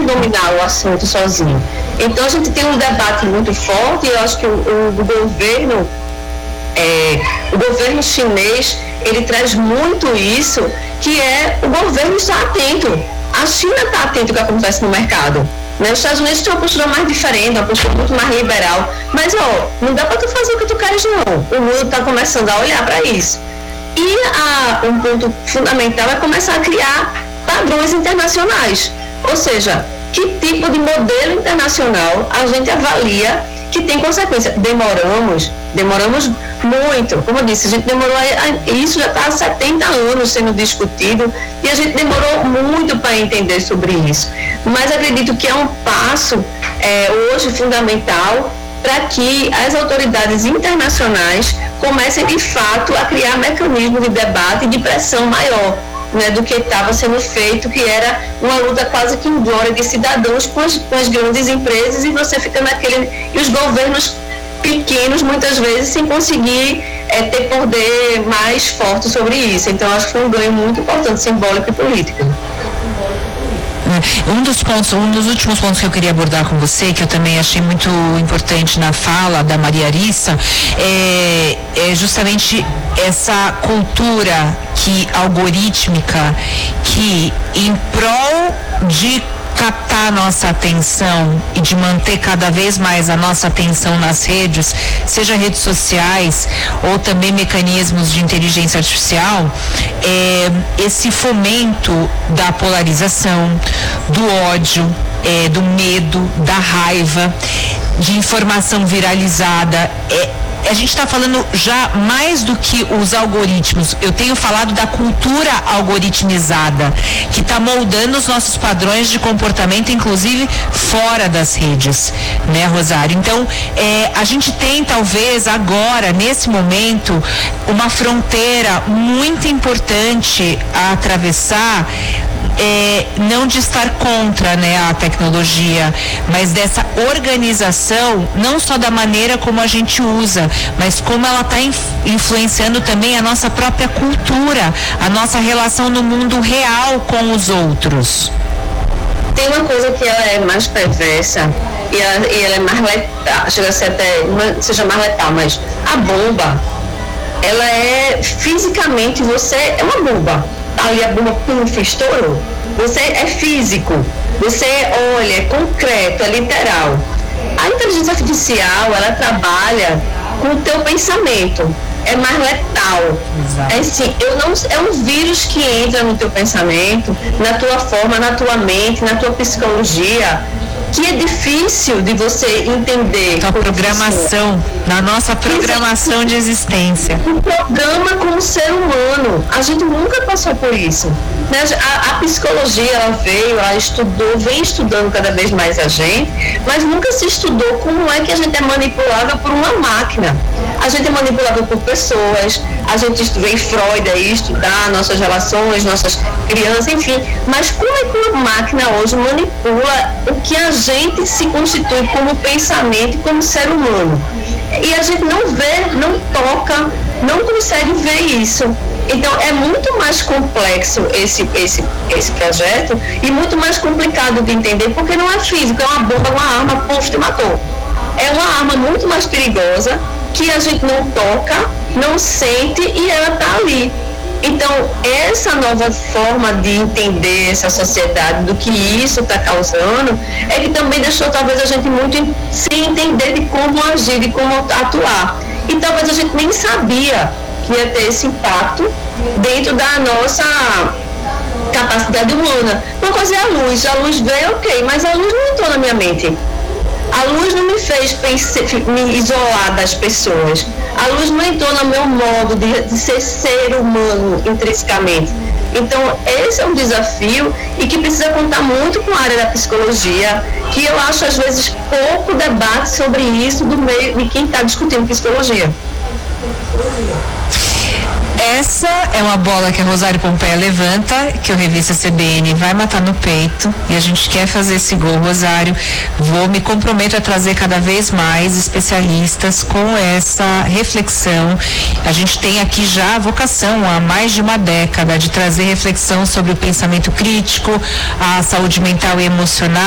dominar o assunto sozinho. Então a gente tem um debate muito forte, e eu acho que o governo chinês, ele traz muito isso, que é o governo estar atento. A China está atenta ao que acontece no mercado. Né? Os Estados Unidos têm uma postura mais diferente, uma postura muito mais liberal. Mas, não dá para tu fazer o que tu queres, não. O mundo está começando a olhar para isso. E um ponto fundamental é começar a criar padrões internacionais. Ou seja, que tipo de modelo internacional a gente avalia que tem consequência. Demoramos muito. Como eu disse, a gente demorou, isso já está há 70 anos sendo discutido, e a gente demorou muito para entender sobre isso. Mas acredito que é um passo hoje fundamental para que as autoridades internacionais comecem de fato a criar mecanismos de debate e de pressão maior, né, do que estava sendo feito, que era uma luta quase que em glória de cidadãos com as grandes empresas, e você fica e os governos pequenos muitas vezes sem conseguir ter poder mais forte sobre isso. Então acho que foi um ganho muito importante, simbólico e político. Um dos últimos pontos que eu queria abordar com você, que eu também achei muito importante na fala da Maria Arissa, é justamente essa cultura algorítmica que, em prol de captar a nossa atenção e de manter cada vez mais a nossa atenção nas redes, seja redes sociais ou também mecanismos de inteligência artificial, esse fomento da polarização, do ódio, do medo, da raiva, de informação viralizada, a gente está falando já mais do que os algoritmos. Eu tenho falado da cultura algoritmizada, que está moldando os nossos padrões de comportamento, inclusive fora das redes, né, Rosário? Então, a gente tem talvez agora, nesse momento, uma fronteira muito importante a atravessar, não de estar contra, né, a tecnologia, mas dessa organização, não só da maneira como a gente usa, mas como ela está influenciando também a nossa própria cultura, a nossa relação no mundo real com os outros. Tem uma coisa que ela é mais perversa e ela é mais letal, chega a ser até, não seja mais letal, mas a bomba, ela é fisicamente, você é uma bomba. Ali a bomba, estourou. Você é físico, você olha, é concreto, é literal. A inteligência artificial, ela trabalha com o teu pensamento, é mais letal. Exato. Assim, é um vírus que entra no teu pensamento, na tua forma, na tua mente, na tua psicologia, que é difícil de você entender. A programação, na nossa programação de existência. Um programa como ser humano. A gente nunca passou por isso. Né? A psicologia, ela vem estudando cada vez mais a gente, mas nunca se estudou como é que a gente é manipulável por uma máquina. A gente é manipulável por pessoas, a gente vem Freud aí estudar nossas relações, nossas crianças, enfim. Mas como é que uma máquina hoje manipula o que a gente se constitui como pensamento e como ser humano? E a gente não vê, não toca, não consegue ver isso. Então é muito mais complexo esse projeto e muito mais complicado de entender, porque não é físico, é uma bomba, uma arma, puf, te matou. É uma arma muito mais perigosa, que a gente não toca, não sente, e ela está ali. Então, essa nova forma de entender essa sociedade, do que isso está causando, é que também deixou talvez a gente muito sem entender de como agir, de como atuar. E talvez a gente nem sabia que ia ter esse impacto dentro da nossa capacidade humana. Uma coisa é a luz veio, ok, mas a luz não entrou na minha mente. A luz não me fez me isolar das pessoas. A luz não entrou no meu modo de ser humano intrinsecamente. Então, esse é um desafio e que precisa contar muito com a área da psicologia, que eu acho, às vezes, pouco debate sobre isso do meio de quem está discutindo psicologia. Essa é uma bola que a Rosário Pompeia levanta, que o Revista CBN vai matar no peito, e a gente quer fazer esse gol, Rosário. Me comprometo a trazer cada vez mais especialistas com essa reflexão. A gente tem aqui já a vocação há mais de uma década de trazer reflexão sobre o pensamento crítico, a saúde mental e emocional,